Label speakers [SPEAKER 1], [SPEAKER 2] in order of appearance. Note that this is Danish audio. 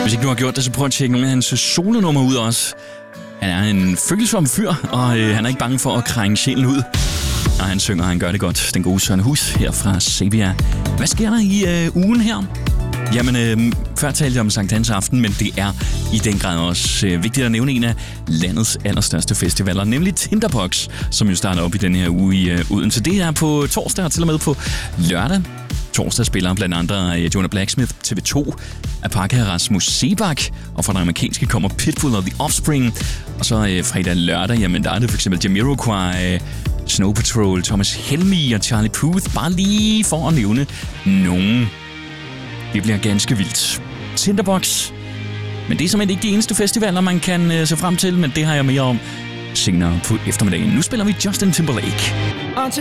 [SPEAKER 1] Hvis ikke du har gjort det, så prøv at tjekke nogle af hans solonummer ud også. Han er en følsom fyr, og han er ikke bange for at krænge sjælen ud. Og han synger, og han gør det godt. Den gode Søren Hus her fra Sabia. Hvad sker der i ugen her? Jamen, før talte jeg om Sankt Hans Aften, men det er i den grad også vigtigt at nævne en af landets allerstørste festivaler, nemlig Tinderbox, som jo starter op i den her uge i Odense. Det er på torsdag og til og med på lørdag. Torsdag spiller blandt andre Jonah Blacksmith, TV2, Apaka Rasmus Sebak, og fra den amerikanske kommer Pitbull og The Offspring. Og så fredag og lørdag, jamen der er det for eksempel Jamiroquai, Snow Patrol, Thomas Helmig og Charlie Puth, bare lige for at nævne nogen. Det bliver ganske vildt. Tinderbox. Men det er simpelthen ikke de eneste festivaler, man kan se frem til, men det har jeg mere om senere på eftermiddagen. Nu spiller vi Justin Timberlake.